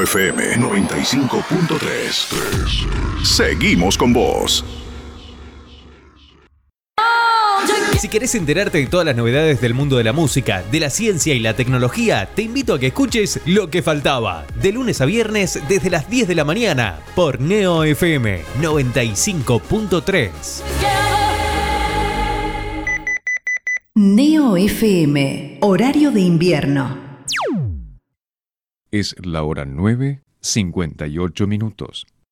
FM 95.3. Seguimos con vos. Si querés enterarte de todas las novedades del mundo de la música, de la ciencia y la tecnología, te invito a que escuches Lo que faltaba, de lunes a viernes desde las 10 de la mañana, por Neo FM 95.3. Neo FM, horario de invierno. Es la hora 9:58 minutos.